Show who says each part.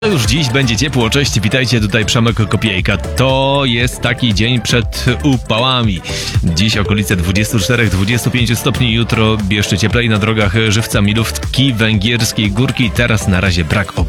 Speaker 1: Już dziś będzie ciepło, cześć, witajcie, tutaj Przemek Kopiejka. To jest taki dzień przed upałami. Dziś okolice 24-25 stopni, jutro jeszcze cieplej na drogach Żywca, Milówki, Węgierskiej Górki. Teraz na razie brak